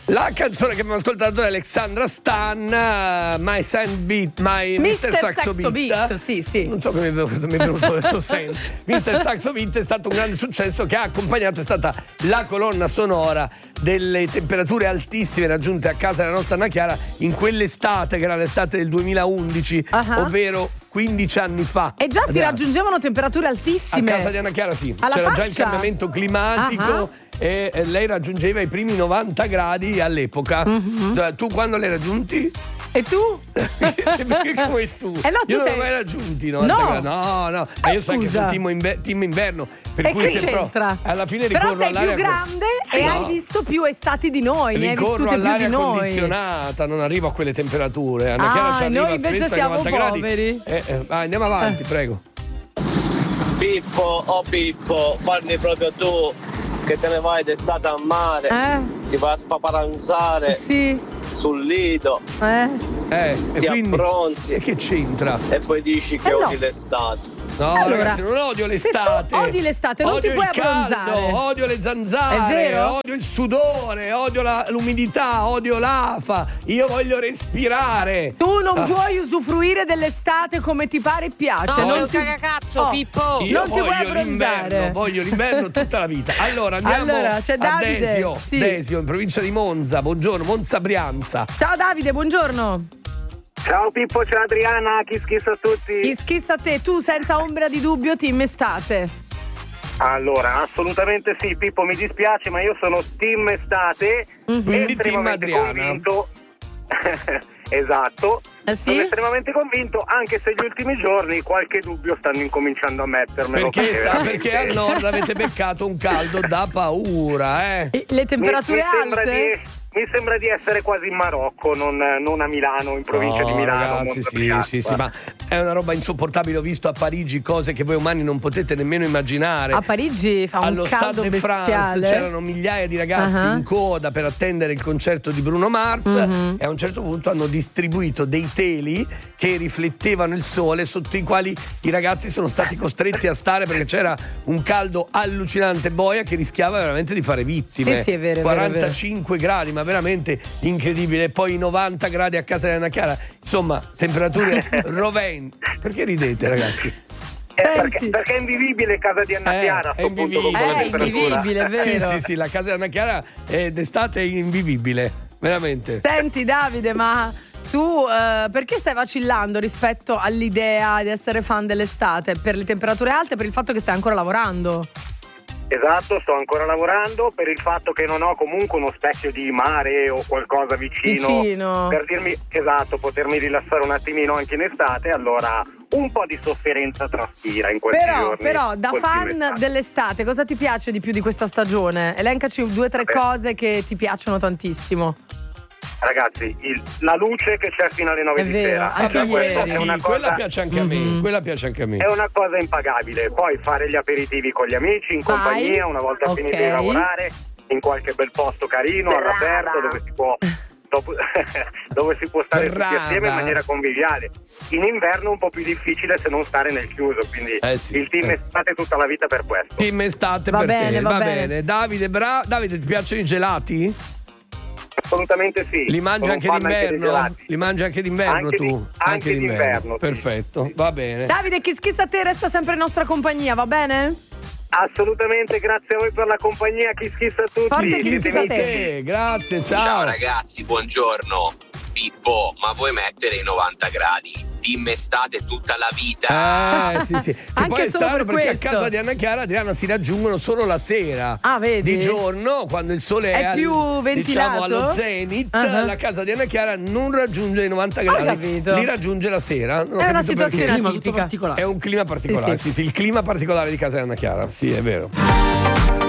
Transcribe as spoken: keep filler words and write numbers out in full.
La canzone che abbiamo ascoltato è Alexandra Stan, uh, My Sand Beat, My mister mister Saxo, Saxo Beat. Beat, sì, sì. Non so come mi è venuto questo senso. mister Saxo Beat è stato un grande successo che ha accompagnato, è stata la colonna sonora delle temperature altissime raggiunte a casa della nostra Anna Chiara in quell'estate che era l'estate del duemilaundici, uh-huh. ovvero quindici anni fa. E già si Adriana. raggiungevano temperature altissime. A casa di Anna Chiara sì, Alla c'era faccia? già il cambiamento climatico. Uh-huh. E lei raggiungeva i primi novanta gradi all'epoca. Uh-huh. Tu quando l'hai raggiunti? E tu? Perché come tu? Eh no, tu io non sei... l'ho mai raggiunti novanta no. gradi. No, no, ma io so che sono team, inver- team inverno. Per e cui che se c'entra? Pro, alla fine ricorro Però sei all'aria più grande co- e no. hai visto più estati di noi, ne hai ricorro vissute più di noi. condizionata, non arrivo a quelle temperature. Anna ah, Chiara ci arriva noi invece spesso siamo ai novanta poveri. gradi. Eh, eh, vai, andiamo avanti, eh. prego. Pippo, oh Pippo, parli proprio tu che te ne vai d'estate a mare, eh? ti vai a spaparanzare sì. sul lido, eh? Eh, ti e quindi, abbronzi e che c'entra? e poi dici che eh odi no. l'estate. No, allora, ragazzi, non odio l'estate. Se tu odi l'estate, non odio ti puoi il caldo, abbronzare. odio le zanzare, È vero? odio il sudore, odio la, l'umidità, odio l'afa. Io voglio respirare. Tu non ah. puoi usufruire dell'estate come ti pare e piace. No, non non ti... cazzo, oh, Pippo. Io non ti vuoi voglio l'inverno, abbronzare. voglio l'inverno tutta la vita. Allora andiamo allora, c'è a Davide. Desio, Sì. Desio, in provincia di Monza. Buongiorno, Monza Brianza. Ciao Davide, buongiorno. Ciao Pippo, ciao Adriana, kiss kiss a tutti. Kiss kiss a te, tu senza ombra di dubbio team estate. Allora, assolutamente sì, Pippo, mi dispiace, ma io sono team estate. Mm-hmm. Quindi team Adriana. Convinto. Esatto. Eh sì? Sono estremamente convinto, anche se gli ultimi giorni qualche dubbio stanno incominciando a mettermelo. Perché, sta, veramente... perché al nord avete beccato un caldo da paura, eh? E le temperature mi, mi sembra alte? Di... Mi sembra di essere quasi in Marocco, non, non a Milano, in provincia no, di Milano. Ragazzi, sì, Brianza. sì, sì, ma è una roba insopportabile. Ho visto a Parigi cose che voi umani non potete nemmeno immaginare. A Parigi fa un Allo caldo Stade de France bestiale. c'erano migliaia di ragazzi uh-huh. in coda per attendere il concerto di Bruno Mars uh-huh. e a un certo punto hanno distribuito dei teli che riflettevano il sole, sotto i quali i ragazzi sono stati costretti a stare perché c'era un caldo allucinante, boia, che rischiava veramente di fare vittime. Sì, sì, è vero, è quarantacinque vero, è vero. gradi, ma veramente incredibile. Poi i novanta gradi a casa di Anna Chiara, insomma, temperature roventi. Perché ridete, ragazzi? Eh, perché, perché è invivibile casa di Anna Eh, Chiara, a è sto punto, con quella È temperatura. invivibile, è vero. Sì, sì, sì, la casa di Anna Chiara è d'estate è invivibile, veramente. Senti Davide, ma tu eh, perché stai vacillando rispetto all'idea di essere fan dell'estate? Per le temperature alte, per il fatto che stai ancora lavorando? Esatto, sto ancora lavorando, per il fatto che non ho comunque uno specchio di mare o qualcosa vicino, vicino. per dirmi, esatto, potermi rilassare un attimino anche in estate, allora un po' di sofferenza traspira in questi Però, giorni. però da fan estate. dell'estate, cosa ti piace di più di questa stagione? Elencaci due o tre Vabbè. cose che ti piacciono tantissimo. Ragazzi, il, la luce che c'è fino alle nove È di vero, sera, anche Vabbè, ieri. questa Sì, è una quella cosa, piace anche a me, Mm-hmm. quella piace anche a me. è una cosa impagabile. Poi fare gli aperitivi con gli amici, in Vai. compagnia, una volta Ok. finiti di lavorare, in qualche bel posto carino, all'aperto, dove si può dopo, dove si può stare tutti Brava. assieme in maniera conviviale. In inverno è un po' più difficile se non stare nel chiuso, quindi Eh sì, il team eh. estate tutta la vita per questo. Team estate Va per bene, te, va va bene. bene. Davide, bra- Davide, ti piacciono i gelati? Assolutamente sì. Li mangi Sono anche un fan dei d'inverno? gelati. Li mangi anche d'inverno Anche tu? di- anche d'inverno, sì. Perfetto, va bene. Davide, Kiss Kiss a te, resta sempre in nostra compagnia, va bene? Assolutamente, grazie a voi per la compagnia, kiss kiss a tutti. Forza, Chi kiss sei a te. te? Grazie, ciao. Ciao ragazzi, buongiorno. Pippo, ma vuoi mettere i novanta gradi? Team estate tutta la vita. Eh sì sì. Che Anche poi è solo strano per perché questo. a casa di Anna Chiara Adriana si raggiungono solo la sera. Ah, vedi? Di giorno, quando il sole è, È al- più diciamo ventilato? allo zenith, Uh-huh. la casa di Anna Chiara non raggiunge i novanta Ho gradi. capito. Li raggiunge la sera. Non ho È una capito perché. situazione clima tutto atipica. particolare. È un clima particolare, Sì, sì, sì. sì, il clima particolare di casa di Anna Chiara, sì, è vero.